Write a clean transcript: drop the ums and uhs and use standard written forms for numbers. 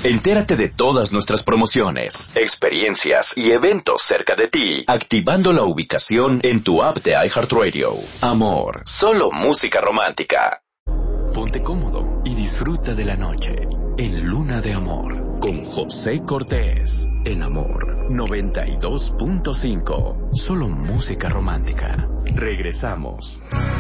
Entérate de todas nuestras promociones, experiencias y eventos cerca de ti, activando la ubicación en tu app de iHeartRadio. Amor, solo música romántica. Ponte cómodo y disfruta de la noche en Luna de Amor con José Cortés. En Amor 92.5. Solo música romántica. Regresamos.